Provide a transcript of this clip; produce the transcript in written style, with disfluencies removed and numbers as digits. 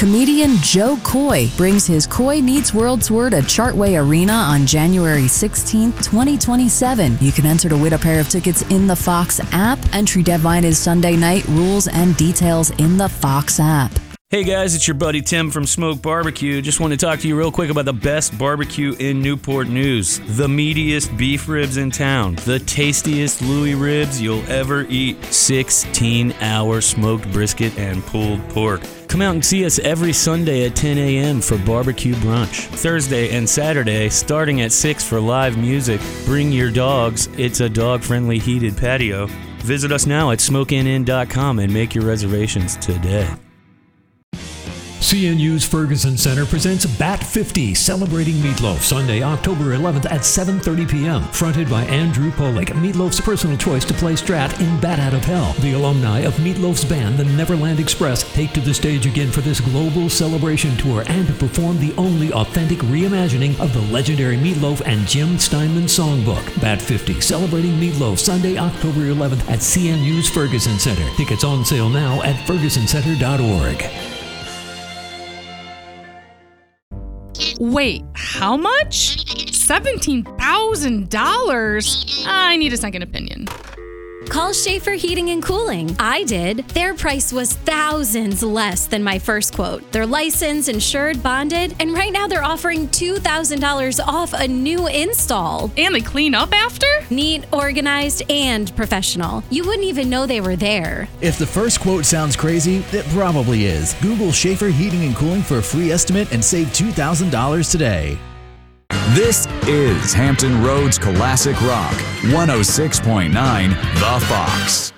Comedian Joe Coy brings his Coy Meets World Tour to Chartway Arena on January 16, 2027. You can enter to win a pair of tickets in the Fox app. Entry deadline is Sunday night. Rules and details in the Fox app. Hey guys, it's your buddy Tim from Smoke Barbecue. Just want to talk to you real quick about the best barbecue in Newport News. The meatiest beef ribs in town. The tastiest Louis ribs you'll ever eat. 16-hour smoked brisket and pulled pork. Come out and see us every Sunday at 10 a.m. for barbecue brunch. Thursday and Saturday, starting at 6 for live music. Bring your dogs. It's a dog-friendly heated patio. Visit us now at SmokeInN.com and make your reservations today. CNU's Ferguson Center presents Bat 50 Celebrating Meatloaf, Sunday, October 11th at 7:30 p.m. Fronted by Andrew Polick, Meatloaf's personal choice to play Strat in Bat Out of Hell. The alumni of Meatloaf's band, the Neverland Express, take to the stage again for this global celebration tour and to perform the only authentic reimagining of the legendary Meatloaf and Jim Steinman songbook. Bat 50 Celebrating Meatloaf, Sunday, October 11th at CNU's Ferguson Center. Tickets on sale now at fergusoncenter.org. Wait, how much? $17,000? I need a second opinion. Call Schaefer Heating and Cooling. I did. Their price was thousands less than my first quote. They're licensed, insured, bonded, and right now they're offering $2,000 off a new install. And they clean up after? Neat, organized, and professional. You wouldn't even know they were there. If the first quote sounds crazy, it probably is. Google Schaefer Heating and Cooling for a free estimate and save $2,000 today. This is Hampton Roads Classic Rock, 106.9 The Fox.